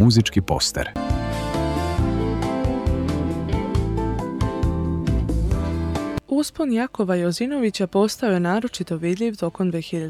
muzički poster. Uspon Jakova Jozinovića postao je naročito vidljiv tokom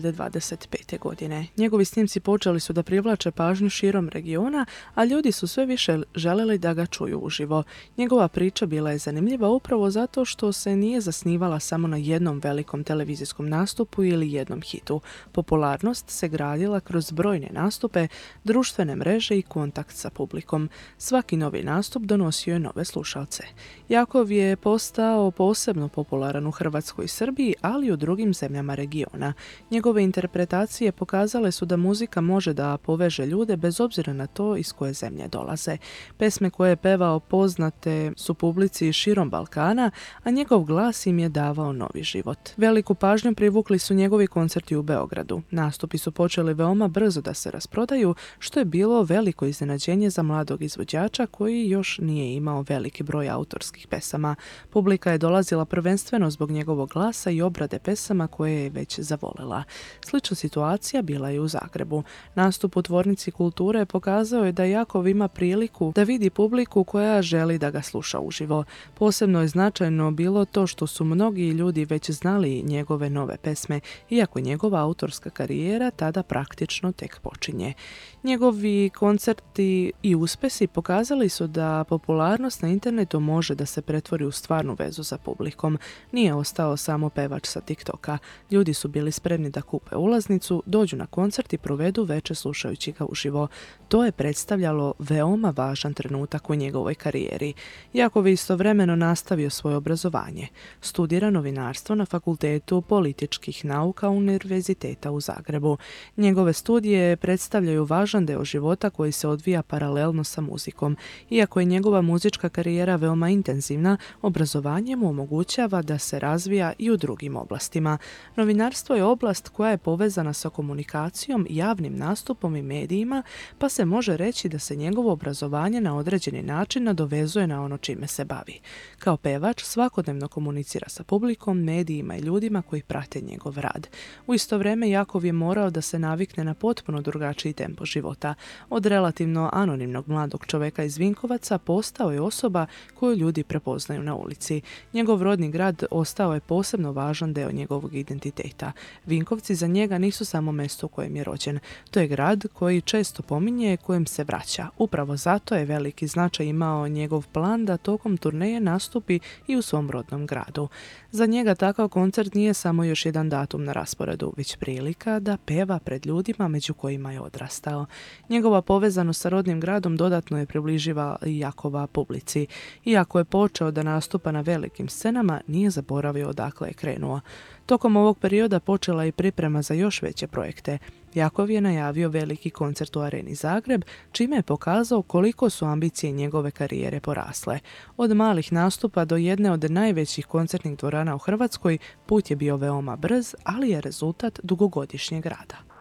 2025. godine. Njegovi snimci počeli su da privlače pažnju širom regiona, a ljudi su sve više želeli da ga čuju uživo. Njegova priča bila je zanimljiva upravo zato što se nije zasnivala samo na jednom velikom televizijskom nastupu ili jednom hitu. Popularnost se gradila kroz brojne nastupe, društvene mreže i kontakt sa publikom. Svaki novi nastup donosio je nove slušalce. Jakov je postao posebno popularan u Hrvatskoj i Srbiji, ali i u drugim zemljama regiona. Njegove interpretacije pokazale su da muzika može da poveže ljude bez obzira na to iz koje zemlje dolaze. Pesme koje je pevao poznate su publici širom Balkana, a njegov glas im je davao novi život. Veliku pažnju privukli su njegovi koncerti u Beogradu. Nastupi su počeli veoma brzo da se rasprodaju, što je bilo veliko iznenađenje za mladog izvođača koji još nije imao veliki broj autorskih pesama. Publika je dolazila prvenstveno zbog njegovog glasa i obrade pesama koje je već zavolela. Slična situacija bila je u Zagrebu. Nastup u Tvornici kulture pokazao je da Jakov ima priliku da vidi publiku koja želi da ga sluša uživo. Posebno je značajno bilo to što su mnogi ljudi već znali njegove nove pesme, iako njegova autorska karijera tada praktično tek počinje. Njegovi koncerti i uspesi pokazali su da popularnost na internetu može da se pretvori u stvarnu vezu sa publikom. Nije ostao samo pevač sa TikToka. Ljudi su bili spremni da kupe ulaznicu, dođu na koncert i provedu večer slušajući ga uživo. To je predstavljalo veoma važan trenutak u njegovoj karijeri. Jakov je istovremeno nastavio svoje obrazovanje. Studira novinarstvo na Fakultetu političkih nauka Univerziteta u Zagrebu. Njegove studije predstavljaju važan deo života koji se odvija paralelno sa muzikom. Iako je njegova muzička karijera veoma intenzivna, obrazovanje mu omogućava da se razvija i u drugim oblastima. Novinarstvo je oblast koja je povezana sa komunikacijom, javnim nastupom i medijima, pa se može reći da se njegovo obrazovanje na određeni način nadovezuje na ono čime se bavi. Kao pevač svakodnevno komunicira sa publikom, medijima i ljudima koji prate njegov rad. U isto vrijeme Jakov je morao da se navikne na potpuno drugačiji tempo života. Od relativno anonimnog mladog čoveka iz Vinkovaca postao je osoba koju ljudi prepoznaju na ulici. Njegov rodni grad ostao je posebno važan deo njegovog identiteta. Vinkovci za njega nisu samo mjesto u kojem je rođen. To je grad koji često pominje, kojem se vraća. Upravo zato je veliki značaj imao njegov plan da tokom turneje nastupi i u svom rodnom gradu. Za njega takav koncert nije samo još jedan datum na rasporedu, već prilika da peva pred ljudima među kojima je odrastao. Njegova povezanost sa rodnim gradom dodatno je približiva Jakova publici. Iako je počeo da nastupa na velikim scenama, nije zaboravio odakle je krenuo. Tokom ovog perioda počela je i priprema za još veće projekte. Jakov je najavio veliki koncert u Areni Zagreb, čime je pokazao koliko su ambicije njegove karijere porasle. Od malih nastupa do jedne od najvećih koncertnih dvorana u Hrvatskoj put je bio veoma brz, ali je rezultat dugogodišnjeg rada.